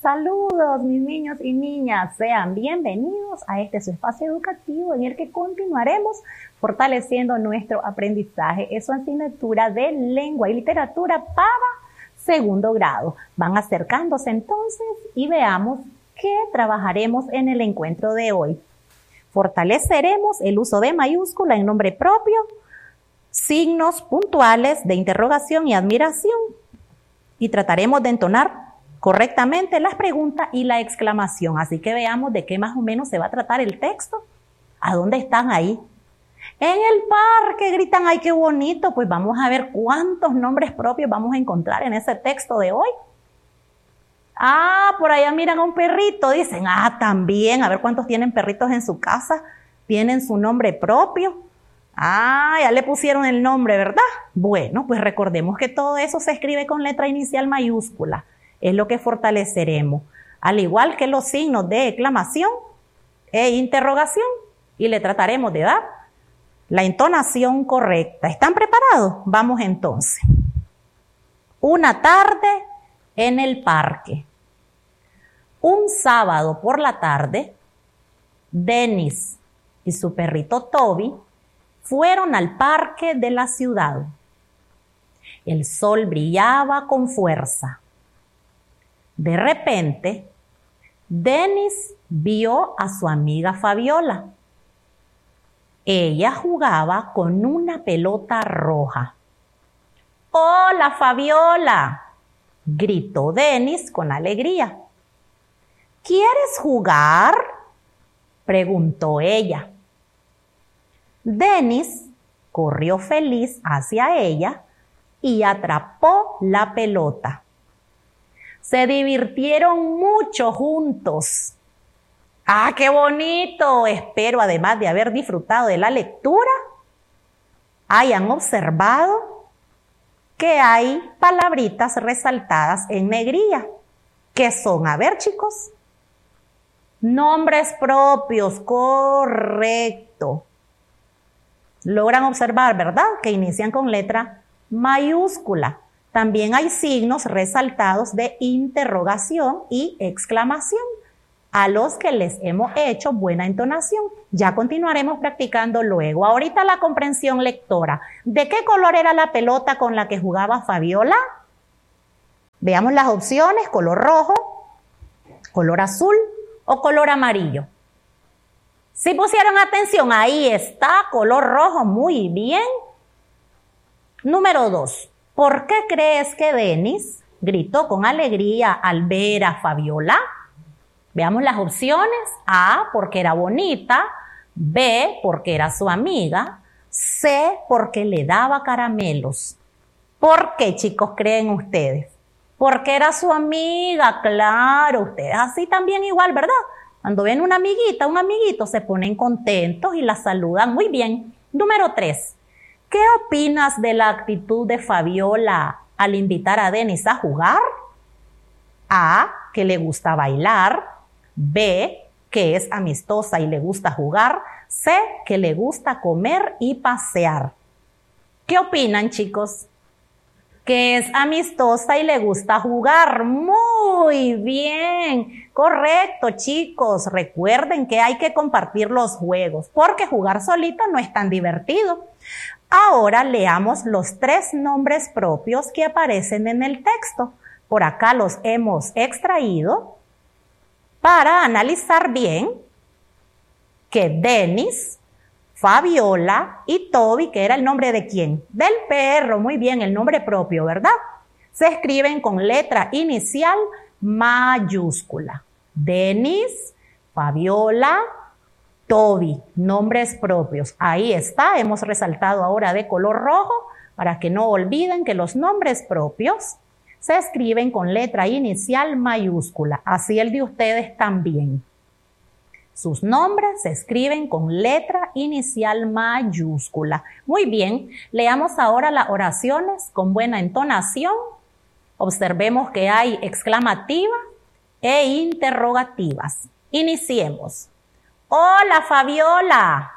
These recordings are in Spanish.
Saludos mis niños y niñas, sean bienvenidos a este su espacio educativo en el que continuaremos fortaleciendo nuestro aprendizaje en su asignatura de lengua y literatura para segundo grado. Van acercándose entonces y veamos qué trabajaremos en el encuentro de hoy. Fortaleceremos el uso de mayúscula en nombre propio, signos puntuales de interrogación y admiración y trataremos de entonar correctamente las preguntas y la exclamación. Así que veamos de qué más o menos se va a tratar el texto. ¿A dónde están ahí? En el parque, gritan, ¡ay, qué bonito! Pues vamos a ver cuántos nombres propios vamos a encontrar en ese texto de hoy. Ah, por allá miran a un perrito, dicen, también, a ver cuántos tienen perritos en su casa, tienen su nombre propio. Ya le pusieron el nombre, ¿verdad? Bueno, pues recordemos que todo eso se escribe con letra inicial mayúscula. Es lo que fortaleceremos, al igual que los signos de exclamación e interrogación, y le trataremos de dar la entonación correcta. ¿Están preparados? Vamos entonces. Una tarde en el parque. Un sábado por la tarde, Dennis y su perrito Toby fueron al parque de la ciudad. El sol brillaba con fuerza. De repente, Dennis vio a su amiga Fabiola. Ella jugaba con una pelota roja. ¡Hola, Fabiola!, gritó Dennis con alegría. ¿Quieres jugar?, preguntó ella. Dennis corrió feliz hacia ella y atrapó la pelota. Se divirtieron mucho juntos. ¡Ah, qué bonito! Espero, además de haber disfrutado de la lectura, hayan observado que hay palabritas resaltadas en negrilla. ¿Qué son? A ver, chicos. Nombres propios, correcto. Logran observar, ¿verdad?, que inician con letra mayúscula. También hay signos resaltados de interrogación y exclamación, a los que les hemos hecho buena entonación. Ya continuaremos practicando luego. Ahorita la comprensión lectora. ¿De qué color era la pelota con la que jugaba Fabiola? Veamos las opciones: color rojo, color azul o color amarillo. Si pusieron atención, ahí está, color rojo, muy bien. Número 2. ¿Por qué crees que Dennis gritó con alegría al ver a Fabiola? Veamos las opciones. A, porque era bonita. B, porque era su amiga. C, porque le daba caramelos. ¿Por qué, chicos, creen ustedes? Porque era su amiga, claro. Ustedes así también igual, ¿verdad? Cuando ven una amiguita, un amiguito, se ponen contentos y la saludan muy bien. Número 3. ¿Qué opinas de la actitud de Fabiola al invitar a Dennis a jugar? A, que le gusta bailar. B, que es amistosa y le gusta jugar. C, que le gusta comer y pasear. ¿Qué opinan, chicos? Que es amistosa y le gusta jugar. Muy bien, correcto, chicos. Recuerden que hay que compartir los juegos, porque jugar solito no es tan divertido. Ahora leamos los 3 nombres propios que aparecen en el texto. Por acá los hemos extraído para analizar bien que Dennis, Fabiola y Toby, que era el nombre de ¿quién? Del perro. Muy bien, el nombre propio, ¿verdad? Se escriben con letra inicial mayúscula. Dennis, Fabiola, Toby, nombres propios. Ahí está, hemos resaltado ahora de color rojo para que no olviden que los nombres propios se escriben con letra inicial mayúscula. Así el de ustedes también. Sus nombres se escriben con letra inicial mayúscula. Muy bien, leamos ahora las oraciones con buena entonación. Observemos que hay exclamativas e interrogativas. Iniciemos. Hola, Fabiola.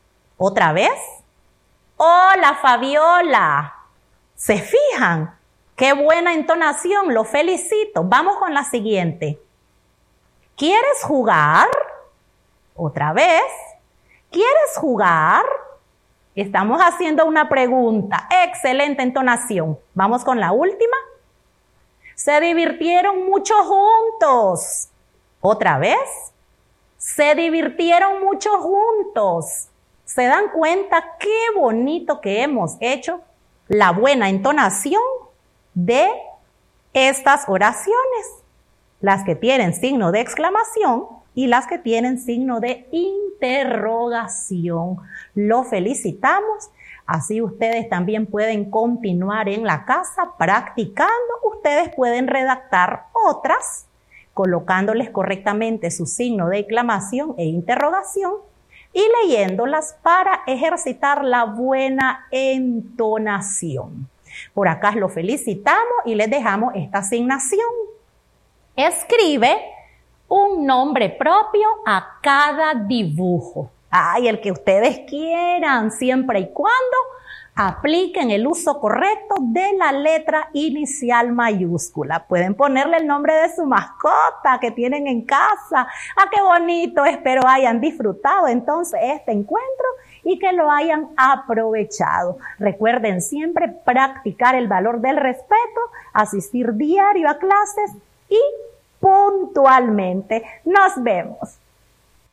¿Otra vez? Hola, Fabiola. ¿Se fijan? Qué buena entonación, lo felicito. Vamos con la siguiente. ¿Quieres jugar? Otra vez. ¿Quieres jugar? Estamos haciendo una pregunta. Excelente entonación. Vamos con la última. Se divirtieron mucho juntos. Otra vez. Se divirtieron mucho juntos. ¿Se dan cuenta qué bonito que hemos hecho la buena entonación de estas oraciones? Las que tienen signo de exclamación y las que tienen signo de interrogación. Lo felicitamos. Así ustedes también pueden continuar en la casa practicando. Ustedes pueden redactar otras colocándoles correctamente su signo de exclamación e interrogación y leyéndolas para ejercitar la buena entonación. Por acá lo felicitamos y les dejamos esta asignación. Escribe un nombre propio a cada dibujo. Ay, el que ustedes quieran, siempre y cuando apliquen el uso correcto de la letra inicial mayúscula. Pueden ponerle el nombre de su mascota que tienen en casa. ¡Ah, qué bonito! Espero hayan disfrutado entonces este encuentro y que lo hayan aprovechado. Recuerden siempre practicar el valor del respeto, asistir diario a clases y puntualmente. Nos vemos.